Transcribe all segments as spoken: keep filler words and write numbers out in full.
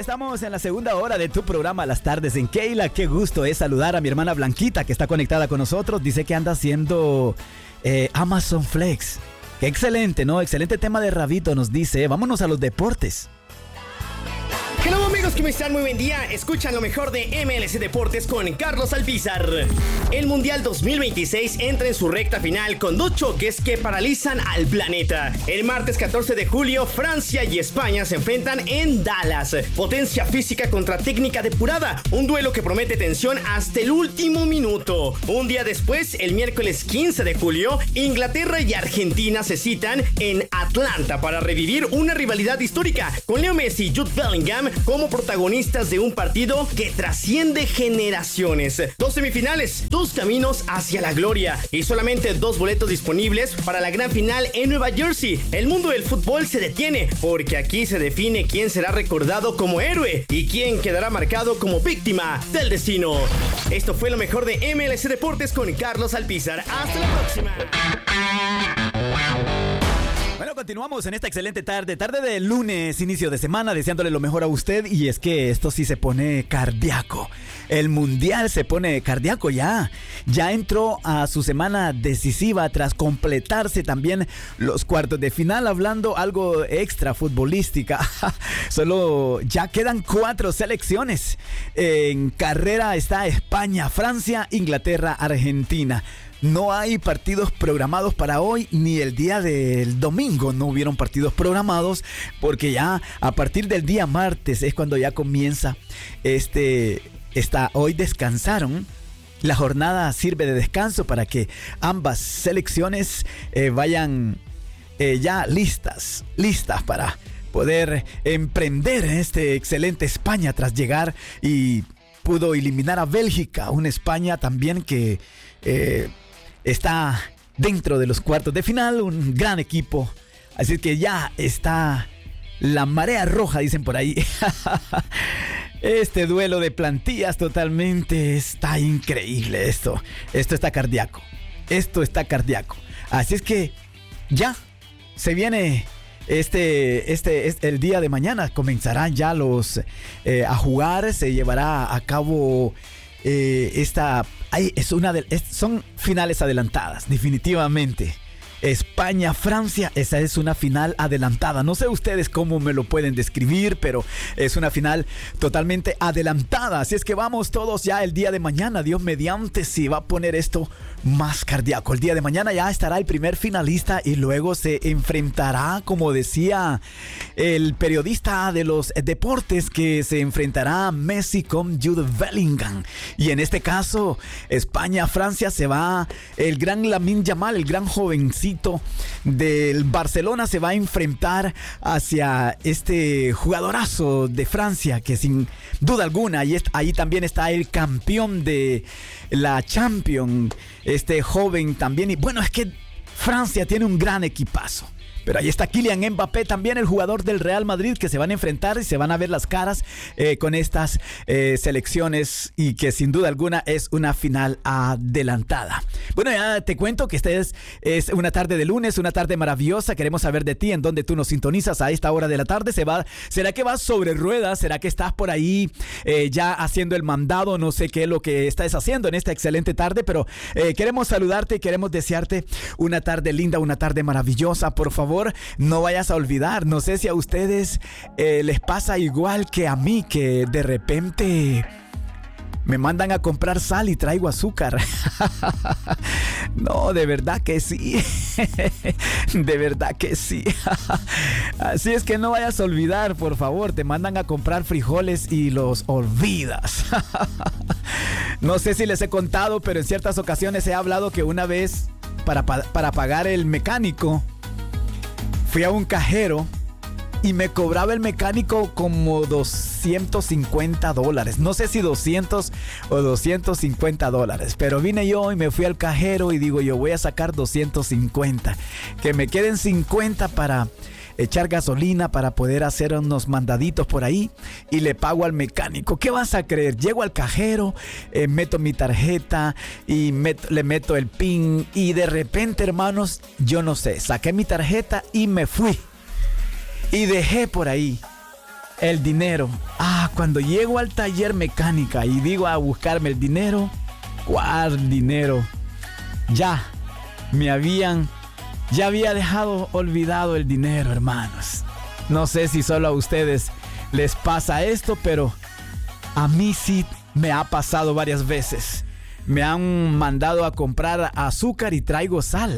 estamos en la segunda hora de tu programa Las Tardes en Keila. Qué gusto es saludar a mi hermana Blanquita, que está conectada con nosotros. Dice que anda haciendo eh, Amazon Flex. Qué excelente, ¿no? Excelente tema de Rabito, nos dice. Vámonos a los deportes. Hello amigos, ¿cómo están? Muy buen día. Escuchan lo mejor de M L C Deportes con Carlos Alpizar. El Mundial dos mil veintiséis entra en su recta final con dos choques que paralizan al planeta. El martes catorce de julio, Francia y España se enfrentan en Dallas. Potencia física contra técnica depurada. Un duelo que promete tensión hasta el último minuto. Un día después, el miércoles quince de julio, Inglaterra y Argentina se citan en Atlanta para revivir una rivalidad histórica con Leo Messi y Jude Bellingham como protagonistas de un partido que trasciende generaciones. Dos semifinales, dos caminos hacia la gloria y solamente dos boletos disponibles para la gran final en Nueva Jersey. El mundo del fútbol se detiene porque aquí se define quién será recordado como héroe y quién quedará marcado como víctima del destino. Esto fue lo mejor de M L C Deportes con Carlos Alpizar. Hasta la próxima. Bueno, continuamos en esta excelente tarde, tarde de lunes, inicio de semana, deseándole lo mejor a usted. Y es que esto sí se pone cardíaco. El mundial se pone cardíaco ya. Ya entró a su semana decisiva tras completarse también los cuartos de final. Hablando algo extra futbolística, solo ya quedan cuatro selecciones. En carrera está España, Francia, Inglaterra, Argentina. No hay partidos programados para hoy, ni el día del domingo no hubieron partidos programados, porque ya a partir del día martes es cuando ya comienza este, esta, hoy descansaron. La jornada sirve de descanso para que ambas selecciones eh, vayan eh, ya listas, listas para poder emprender este excelente España tras llegar y pudo eliminar a Bélgica, una España también que... Eh, está dentro de los cuartos de final, un gran equipo. Así que ya está la marea roja, dicen por ahí. Este duelo de plantillas totalmente está increíble. Esto, esto está cardíaco. Esto está cardíaco. Así es que ya se viene este, este, este el día de mañana. Comenzarán ya los eh, a jugar. Se llevará a cabo eh, esta... Ay, es una de, es, son finales adelantadas, definitivamente. España, Francia, esa es una final adelantada. No sé ustedes cómo me lo pueden describir, pero es una final totalmente adelantada. Así es que vamos todos ya el día de mañana. Dios mediante, si va a poner esto más cardíaco. El día de mañana ya estará el primer finalista y luego se enfrentará, como decía el periodista de los deportes, que se enfrentará a Messi con Jude Bellingham. Y en este caso, España, Francia, se va el gran Lamine Yamal, el gran jovencito del Barcelona, se va a enfrentar hacia este jugadorazo de Francia, que sin duda alguna, y ahí también está el campeón de la Champions, este joven también. Y bueno, es que Francia tiene un gran equipazo. Pero ahí está Kylian Mbappé, también el jugador del Real Madrid, que se van a enfrentar y se van a ver las caras eh, con estas eh, selecciones, y que sin duda alguna es una final adelantada. Bueno, ya te cuento que esta es, es una tarde de lunes, una tarde maravillosa. Queremos saber de ti, en dónde tú nos sintonizas a esta hora de la tarde. ¿Se va, ¿Será que vas sobre ruedas? ¿Será que estás por ahí eh, ya haciendo el mandado? No sé qué es lo que estás haciendo en esta excelente tarde, pero eh, queremos saludarte y queremos desearte una tarde linda, una tarde maravillosa. Por favor, no vayas a olvidar, no sé si a ustedes eh, les pasa igual que a mí, que de repente me mandan a comprar sal y traigo azúcar. No, de verdad que sí. De verdad que sí. Así es que no vayas a olvidar, por favor. Te mandan a comprar frijoles y los olvidas. No sé si les he contado, pero en ciertas ocasiones he hablado que una vez para, para pagar el mecánico, fui a un cajero y me cobraba el mecánico como doscientos cincuenta dólares. No sé si doscientos o doscientos cincuenta dólares. Pero vine yo y me fui al cajero y digo yo, voy a sacar doscientos cincuenta. Que me queden cincuenta para echar gasolina, para poder hacer unos mandaditos por ahí, y le pago al mecánico. ¿Qué vas a creer? Llego al cajero, eh, meto mi tarjeta y met, le meto el pin, y de repente, hermanos, yo no sé, saqué mi tarjeta y me fui. Y dejé por ahí el dinero. Ah, cuando llego al taller mecánica y digo a buscarme el dinero, ¿cuál dinero? Ya, me habían, ya había dejado olvidado el dinero, hermanos. No sé si solo a ustedes les pasa esto, pero a mí sí me ha pasado varias veces. Me han mandado a comprar azúcar y traigo sal.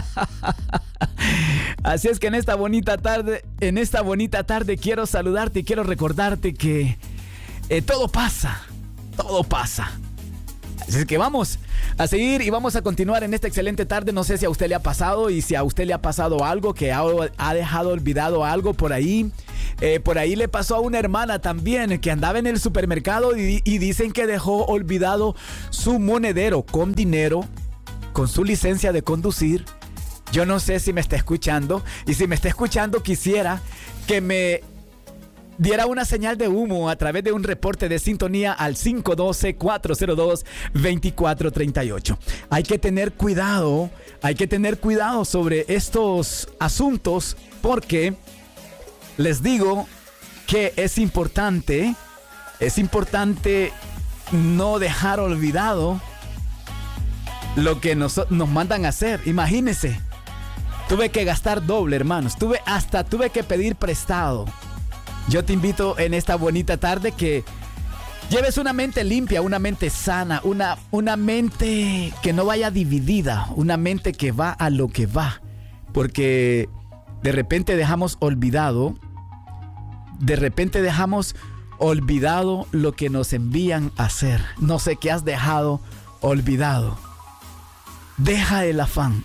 Así es que en esta bonita tarde, en esta bonita tarde quiero saludarte y quiero recordarte que eh, todo pasa, todo pasa. Así es que vamos a seguir y vamos a continuar en esta excelente tarde. No sé si a usted le ha pasado y si a usted le ha pasado algo, que ha, ha dejado olvidado algo por ahí. Eh, por ahí le pasó a una hermana también que andaba en el supermercado y, y dicen que dejó olvidado su monedero con dinero, con su licencia de conducir. Yo no sé si me está escuchando, y si me está escuchando quisiera que me diera una señal de humo a través de un reporte de sintonía al cinco uno dos, cuatro cero dos, dos cuatro tres ocho. Hay que tener cuidado, hay que tener cuidado sobre estos asuntos porque les digo que es importante, es importante no dejar olvidado lo que nos, nos mandan a hacer. Imagínense, tuve que gastar doble, hermanos, tuve, hasta tuve que pedir prestado. Yo te invito en esta bonita tarde que lleves una mente limpia, una mente sana, una, una mente que no vaya dividida, una mente que va a lo que va. Porque de repente dejamos olvidado, de repente dejamos olvidado lo que nos envían a hacer. No sé qué has dejado olvidado. Deja el afán.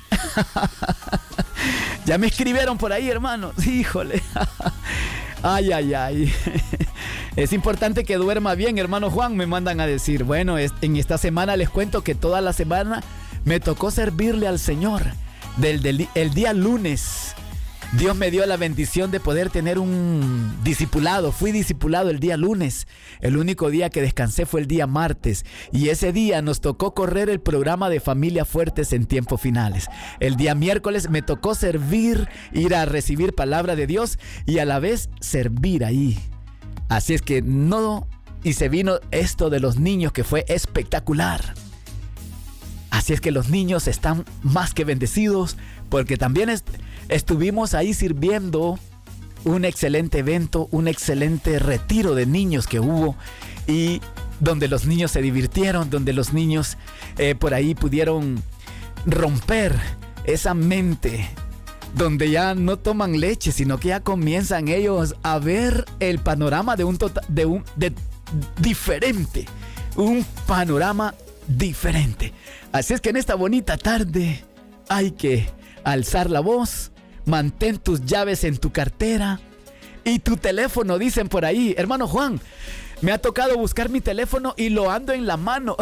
Ya me escribieron por ahí, hermanos. Híjole. Ay, ay, ay. Es importante que duerma bien, hermano Juan, me mandan a decir. Bueno, en esta semana les cuento que toda la semana me tocó servirle al Señor. Del, del el día lunes, Dios me dio la bendición de poder tener un discipulado. Fui discipulado el día lunes. El único día que descansé fue el día martes. Y ese día nos tocó correr el programa de Familia Fuertes en tiempos finales. El día miércoles me tocó servir, ir a recibir palabra de Dios y a la vez servir ahí. Así es que no... Y se vino esto de los niños que fue espectacular. Así es que los niños están más que bendecidos porque también est- estuvimos ahí sirviendo un excelente evento, un excelente retiro de niños que hubo y donde los niños se divirtieron, donde los niños eh, por ahí pudieron romper esa mente, donde ya no toman leche, sino que ya comienzan ellos a ver el panorama de un tota- de un de diferente, un panorama diferente. Así es que en esta bonita tarde hay que alzar la voz, mantén tus llaves en tu cartera y tu teléfono, dicen por ahí. Hermano Juan, me ha tocado buscar mi teléfono y lo ando en la mano.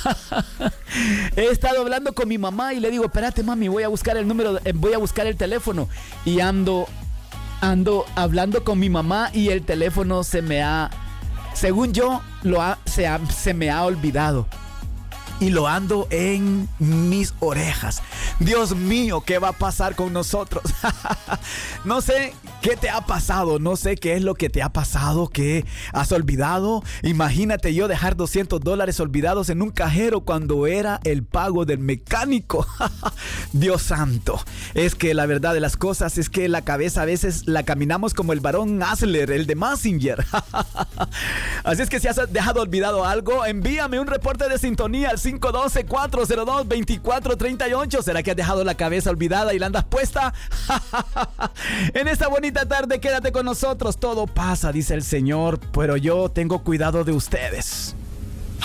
He estado hablando con mi mamá y le digo, espérate mami, voy a buscar el número, voy a buscar el teléfono. Y ando, ando hablando con mi mamá y el teléfono se me ha, según yo, lo ha, se, ha, se me ha olvidado. Y lo ando en mis orejas. Dios mío, ¿qué va a pasar con nosotros? No sé qué te ha pasado, no sé qué es lo que te ha pasado, que has olvidado. Imagínate yo dejar doscientos dólares olvidados en un cajero cuando era el pago del mecánico. Dios santo, es que la verdad de las cosas es que la cabeza a veces la caminamos como el varón Asler, el de Mazinger. Así es que si has dejado olvidado algo, envíame un reporte de sintonía al cinco uno dos, cuatro cero dos, dos cuatro tres ocho. ¿Será que has dejado la cabeza olvidada y la andas puesta? En esta bonita tarde quédate con nosotros. Todo pasa, dice el Señor, pero yo tengo cuidado de ustedes.